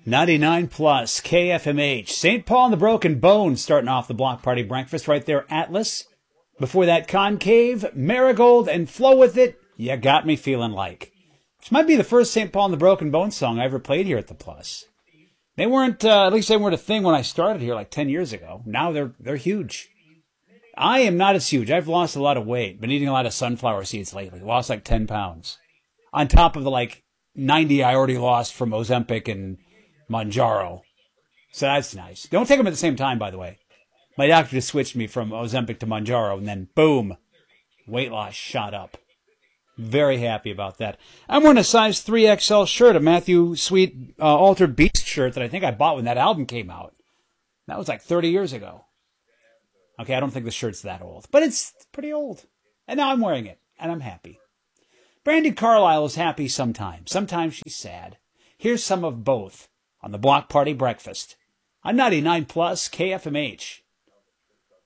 99 plus KFMH. St. Paul and the Broken Bone starting off the Block Party Breakfast right there, Atlas. Before that, Concave, Marigold, and Flow With It, You Got Me Feeling Like. Which might be the first St. Paul and the Broken Bone song I ever played here at the Plus. They weren't, at least they weren't a thing when I started here like 10 years ago. Now they're huge. I am not as huge. I've lost a lot of weight. Been eating a lot of sunflower seeds lately. Lost like 10 pounds. On top of the like 90 I already lost from Ozempic and Mounjaro. So that's nice. Don't take them at the same time, by the way. My doctor just switched me from Ozempic to Mounjaro, and then boom, weight loss shot up. Very happy about that. I'm wearing a size 3XL shirt, a Matthew Sweet Altered Beast shirt that I think I bought when that album came out. That was like 30 years ago. Okay, I don't think the shirt's that old, but it's pretty old. And now I'm wearing it, and I'm happy. Brandi Carlile is happy sometimes. Sometimes she's sad. Here's some of both on the Block Party Breakfast on 99 plus KFMH.